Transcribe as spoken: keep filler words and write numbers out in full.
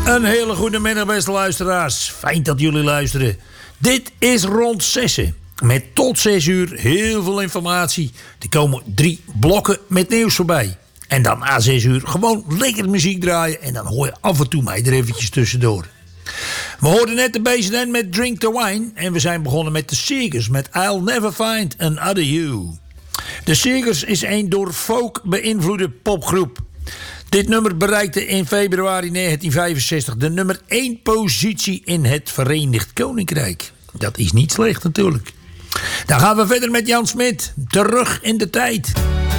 Een hele goede middag, beste luisteraars. Fijn dat jullie luisteren. Dit is Rond Zessen. Met tot zes uur heel veel informatie. Er komen drie blokken met nieuws voorbij. En dan na zes uur gewoon lekker muziek draaien. En dan hoor je af en toe mij er eventjes tussendoor. We hoorden net de B Z N met Drink the Wine. En we zijn begonnen met de Seekers met I'll Never Find Another You. De Seekers is een door folk beïnvloede popgroep. Dit nummer bereikte in februari negentien vijfenzestig de nummer één positie in het Verenigd Koninkrijk. Dat is niet slecht natuurlijk. Dan gaan we verder met Jan Smit. Terug in de tijd.